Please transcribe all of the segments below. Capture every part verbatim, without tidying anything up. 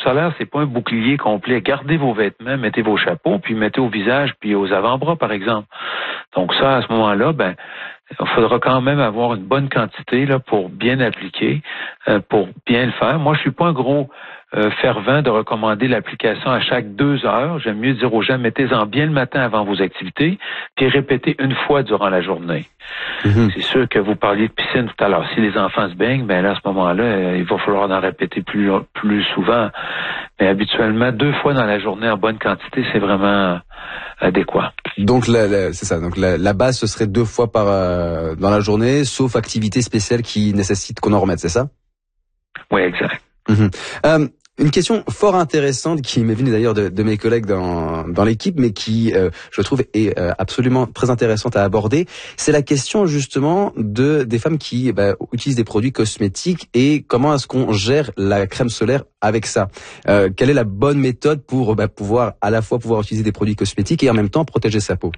solaire, c'est pas un bouclier complet. Gardez vos vêtements, mettez vos chapeaux, puis mettez au visage, puis aux avant-bras, par exemple. Donc ça, à ce moment-là, ben, il faudra quand même avoir une bonne quantité là pour bien appliquer, euh, pour bien le faire. Moi, je suis pas un gros euh, fervent de recommander l'application à chaque deux heures. J'aime mieux dire aux gens, mettez-en bien le matin avant vos activités, puis répétez une fois durant la journée. Mm-hmm. C'est sûr que vous parliez de piscine tout à l'heure. Si les enfants se baignent, ben là, à ce moment-là, euh, il va falloir en répéter plus plus souvent. Mais habituellement, deux fois dans la journée en bonne quantité, c'est vraiment adéquat. Donc la, la, c'est ça. Donc la, la base, ce serait deux fois par euh, dans la journée, sauf activité spéciale qui nécessite qu'on en remette, c'est ça? Oui, exact. Mm-hmm. Euh, Une question fort intéressante qui m'est venue d'ailleurs de, de mes collègues dans, dans l'équipe, mais qui, euh, je trouve, est euh, absolument très intéressante à aborder. C'est la question justement de des femmes qui bah, utilisent des produits cosmétiques et comment est-ce qu'on gère la crème solaire avec ça. Euh, quelle est la bonne méthode pour bah, pouvoir à la fois pouvoir utiliser des produits cosmétiques et en même temps protéger sa peau?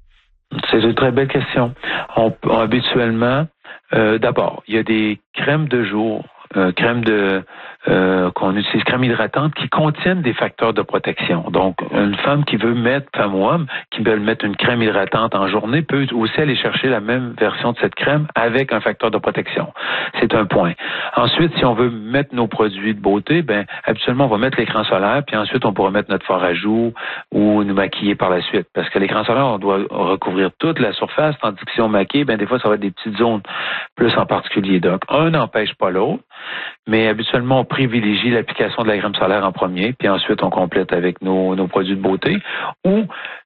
C'est une très belle question. On, on habituellement, euh, d'abord, il y a des crèmes de jour. Euh, crème de euh, qu'on utilise, crème hydratante, qui contiennent des facteurs de protection. Donc, une femme qui veut mettre, femme ou homme, qui veut mettre une crème hydratante en journée, peut aussi aller chercher la même version de cette crème avec un facteur de protection. C'est un point. Ensuite, si on veut mettre nos produits de beauté, ben habituellement, on va mettre l'écran solaire, puis ensuite, on pourra mettre notre fard à joues ou nous maquiller par la suite. Parce que l'écran solaire, on doit recouvrir toute la surface, tandis que si on maquille, ben des fois, ça va être des petites zones plus en particulier. Donc, un n'empêche pas l'autre. Mais habituellement, on privilégie l'application de la crème solaire en premier, puis ensuite, on complète avec nos, nos produits de beauté. Ou,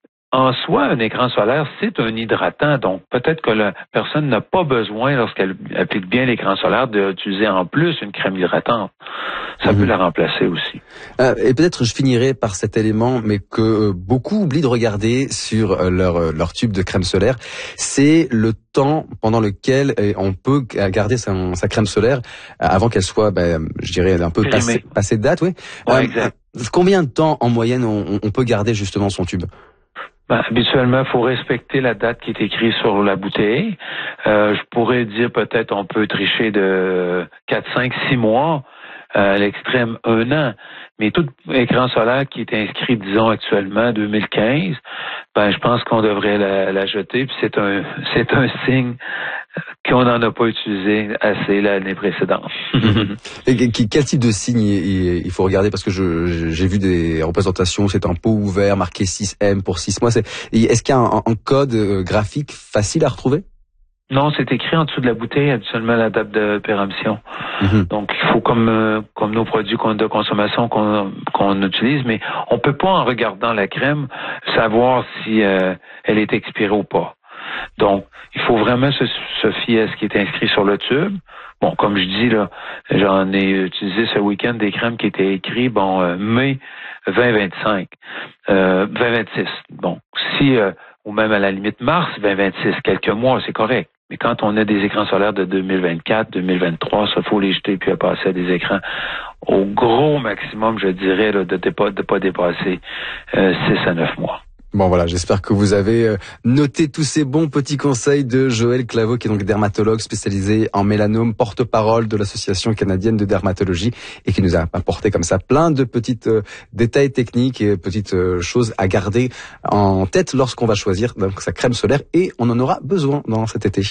en soi, un écran solaire, c'est un hydratant. Donc, peut-être que la personne n'a pas besoin, lorsqu'elle applique bien l'écran solaire, d'utiliser en plus une crème hydratante. Ça mmh. peut la remplacer aussi. Euh, et peut-être je finirai par cet élément, mais que euh, beaucoup oublient de regarder sur euh, leur, euh, leur tube de crème solaire. C'est le temps pendant lequel euh, on peut garder sa, sa crème solaire euh, avant qu'elle soit, ben, je dirais, un peu passée, passée de date. Oui. Ouais, euh, exact. Combien de temps, en moyenne, on, on peut garder justement son tube? Ben, habituellement, il faut respecter la date qui est écrite sur la bouteille. Euh, je pourrais dire peut-être on peut tricher de quatre, cinq, six mois. À l'extrême, un an. Mais tout écran solaire qui est inscrit, disons, actuellement, deux mille quinze, ben, je pense qu'on devrait la, la jeter, puis c'est un, c'est un signe qu'on n'en a pas utilisé assez l'année précédente. Et quel type de signe il faut regarder? Parce que je, j'ai vu des représentations, c'est un pot ouvert, marqué six M pour six mois. C'est, est-ce qu'il y a un, un code graphique facile à retrouver? Non, c'est écrit en dessous de la bouteille, habituellement, la date de péremption. Mm-hmm. Donc, il faut, comme euh, comme nos produits de consommation qu'on qu'on utilise, mais on peut pas, en regardant la crème, savoir si euh, elle est expirée ou pas. Donc, il faut vraiment se, se fier à ce qui est inscrit sur le tube. Bon, comme je dis, là, j'en ai utilisé ce week-end des crèmes qui étaient écrites, bon, euh, mai vingt vingt-cinq, euh, vingt vingt-six. Bon, si, euh, ou même à la limite mars vingt vingt-six, quelques mois, c'est correct. Mais quand on a des écrans solaires de deux mille vingt-quatre, deux mille vingt-trois, ça, faut les jeter puis passer à des écrans au gros maximum, je dirais, là, de ne pas, de pas dépasser euh, six à neuf mois. Bon voilà, j'espère que vous avez noté tous ces bons petits conseils de Joël Claveau, qui est donc dermatologue spécialisé en mélanome, porte-parole de l'Association canadienne de dermatologie, et qui nous a apporté comme ça plein de petites euh, détails techniques et petites euh, choses à garder en tête lorsqu'on va choisir donc sa crème solaire, et on en aura besoin dans cet été.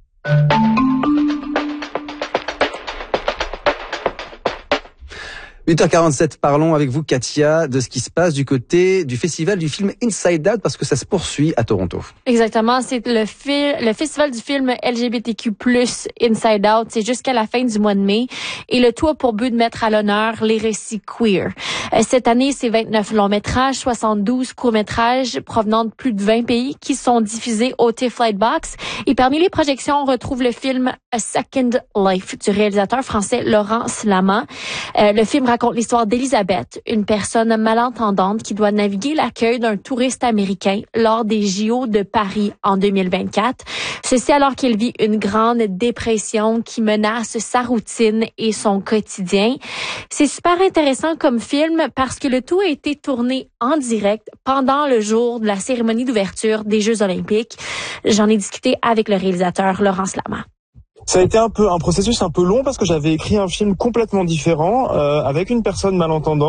huit heures quarante-sept, parlons avec vous, Katia, de ce qui se passe du côté du festival du film Inside Out, parce que ça se poursuit à Toronto. Exactement, c'est le, fi- le festival du film L G B T Q plus, Inside Out. C'est jusqu'à la fin du mois de mai. Et le tout a pour but de mettre à l'honneur les récits queer. Euh, cette année, c'est vingt-neuf longs métrages, soixante-douze courts métrages provenant de plus de vingt pays qui sont diffusés au TIFF Lightbox. Et parmi les projections, on retrouve le film A Second Life du réalisateur français Laurent Slaman. Euh, le film raconte l'histoire d'Elisabeth, une personne malentendante qui doit naviguer l'accueil d'un touriste américain lors des J O de Paris en deux mille vingt-quatre. Ceci alors qu'elle vit une grande dépression qui menace sa routine et son quotidien. C'est super intéressant comme film parce que le tout a été tourné en direct pendant le jour de la cérémonie d'ouverture des Jeux olympiques. J'en ai discuté avec le réalisateur Laurent Slaman. Ça a été un peu un processus un peu long parce que j'avais écrit un film complètement différent euh, avec une personne malentendante.